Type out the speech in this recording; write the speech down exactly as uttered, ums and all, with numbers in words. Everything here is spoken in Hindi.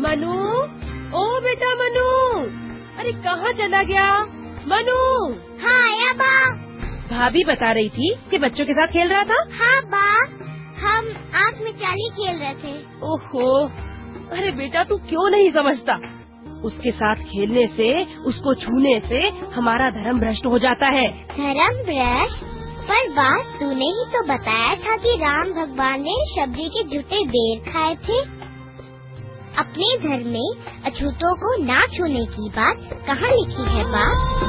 मनु, ओ बेटा मनु, अरे कहाँ चला गया मनु? हाँ आया बा। भाभी बता रही थी कि बच्चों के साथ खेल रहा था। हाँ बा, हम आँख में चाली खेल रहे थे। ओहो, अरे बेटा तू क्यों नहीं समझता, उसके साथ खेलने से, उसको छूने से हमारा धर्म भ्रष्ट हो जाता है। धर्म भ्रष्ट? पर बात तूने ही तो बताया था कि राम भगवान ने शबरी के झूठे बेर खाए थे। अपने धर्म में अछूतों को ना छूने की बात कहाँ लिखी है बा?